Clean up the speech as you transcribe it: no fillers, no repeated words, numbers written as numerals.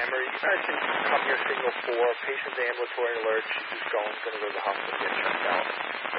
Emery, I can come here signal 4, patient's ambulatory alert, she's just going to go to the hospital to get checked out.